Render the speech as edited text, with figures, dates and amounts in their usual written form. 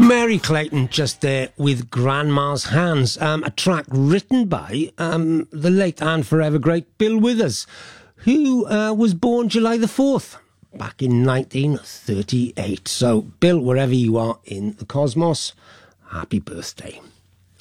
Mary Clayton just there with Grandma's Hands, a track written by the late and forever great Bill Withers, who was born July the 4th back in 1938. So, Bill, wherever you are in the cosmos, happy birthday.